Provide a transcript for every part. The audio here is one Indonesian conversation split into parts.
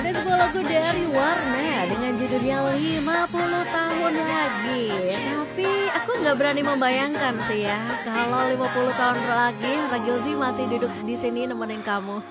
Ada sebuah lagu dari Warna dengan judulnya 50 tahun lagi. Tapi aku nggak berani membayangkan sih ya kalau 50 tahun lagi Ragil Z masih duduk di sini nemenin kamu.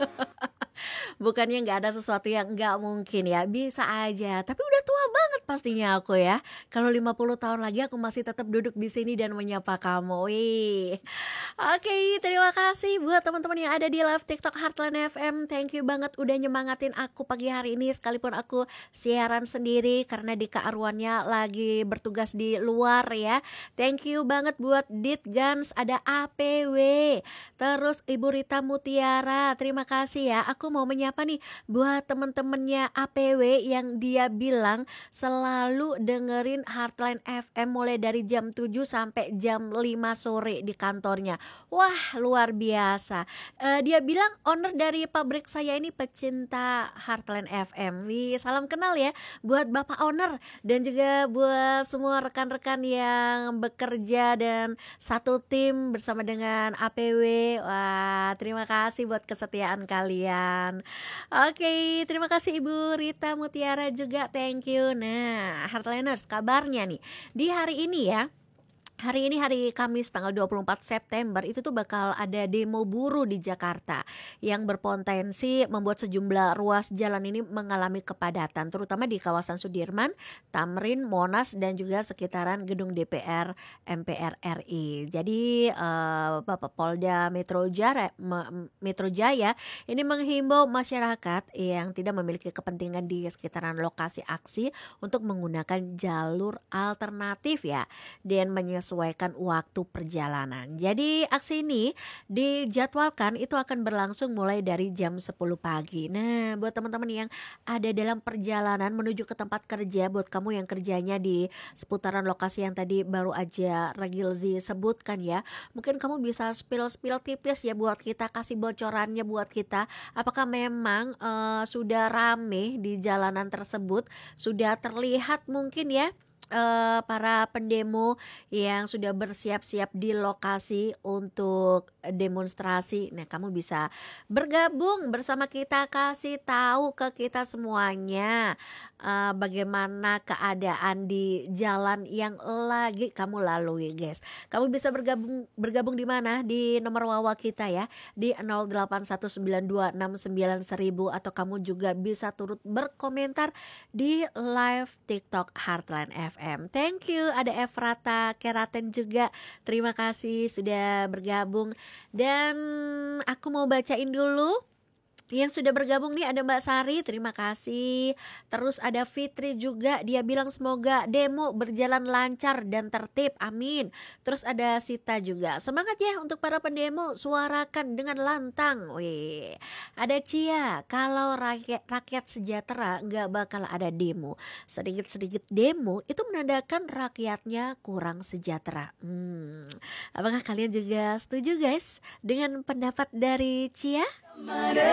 Bukannya nggak ada sesuatu yang nggak mungkin ya, bisa aja. Tapi udah tua banget pastinya aku ya. Kalau 50 tahun lagi aku masih tetap duduk di sini dan menyapa kamu. Wih. Oke, terima kasih buat teman-teman yang ada di live TikTok Heartland FM. Thank you banget udah nyemangatin aku pagi hari ini sekalipun aku siaran sendiri karena Dika Arwannya lagi bertugas di luar ya. Thank you banget buat Dit Gans, ada APW. Terus Ibu Rita Mutiara, terima kasih ya. Aku mau menyapa nih buat temen-temennya APW yang dia bilang selalu dengerin Heartline FM mulai dari jam 7 sampai jam 5 sore di kantornya. Wah, luar biasa. Dia bilang owner dari pabrik saya ini pecinta Heartline FM. Wih, salam kenal ya buat Bapak owner dan juga buat semua rekan-rekan yang bekerja dan satu tim bersama dengan APW. Wah, terima kasih buat kesetiaan kalian. Oke, terima kasih Ibu Rita Mutiara juga, thank you. Nah, Heartliners, kabarnya nih di hari ini ya. Hari ini hari Kamis tanggal 24 September itu tuh bakal ada demo buruh di Jakarta yang berpotensi membuat sejumlah ruas jalan ini mengalami kepadatan terutama di kawasan Sudirman, Tamrin, Monas dan juga sekitaran gedung DPR MPR RI. Jadi Bapak Polda Metro Jaya ini menghimbau masyarakat yang tidak memiliki kepentingan di sekitaran lokasi aksi untuk menggunakan jalur alternatif ya dan menyesuaikan waktu perjalanan. Jadi aksi ini dijadwalkan itu akan berlangsung mulai dari jam 10 pagi. Nah, buat teman-teman yang ada dalam perjalanan menuju ke tempat kerja, buat kamu yang kerjanya di seputaran lokasi yang tadi baru aja Ragil Z sebutkan ya, mungkin kamu bisa spill tipis ya buat kita, kasih bocorannya buat kita. Apakah memang sudah rame di jalanan tersebut, sudah terlihat mungkin ya para pendemo yang sudah bersiap-siap di lokasi untuk demonstrasi. Nah, kamu bisa bergabung bersama kita, kasih tahu ke kita semuanya bagaimana keadaan di jalan yang lagi kamu lalui, guys. Kamu bisa bergabung di mana? Di nomor wawa kita ya, di 0819269100 atau kamu juga bisa turut berkomentar di live TikTok Heartline FM. Thank you, ada Efrata Keraten juga. Terima kasih sudah bergabung. Dan aku mau bacain dulu yang sudah bergabung nih, ada Mbak Sari, terima kasih. Terus ada Fitri juga, dia bilang semoga demo berjalan lancar dan tertib, amin. Terus ada Sita juga, semangat ya untuk para pendemo, suarakan dengan lantang. Wih, ada Cia, kalau rakyat sejahtera nggak bakal ada demo. Sedikit-sedikit demo itu menandakan rakyatnya kurang sejahtera. Apakah kalian juga setuju guys dengan pendapat dari Cia?